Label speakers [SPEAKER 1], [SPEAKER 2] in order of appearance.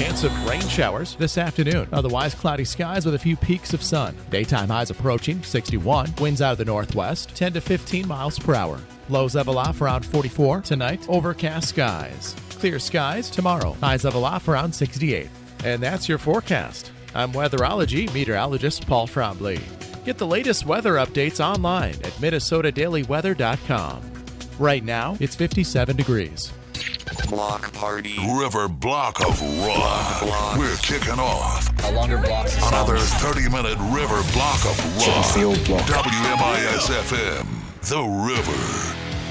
[SPEAKER 1] chance of rain showers this afternoon. Otherwise, cloudy skies with a few peaks of sun. Daytime highs approaching 61. Winds out of the northwest, 10 to 15 miles per hour. Lows level off around 44 tonight. Overcast skies. Clear skies tomorrow. Highs level off around 68. And that's your forecast. I'm weatherology meteorologist Paul Trombley. Get the latest weather updates online at minnesotadailyweather.com. Right now, it's 57 degrees.
[SPEAKER 2] Block party.
[SPEAKER 3] River Block of Rock. We're kicking off
[SPEAKER 2] A longer blocks of
[SPEAKER 3] another
[SPEAKER 2] songs.
[SPEAKER 3] 30-minute River Block of Rock.
[SPEAKER 2] Field block.
[SPEAKER 3] WMIS FM, The River.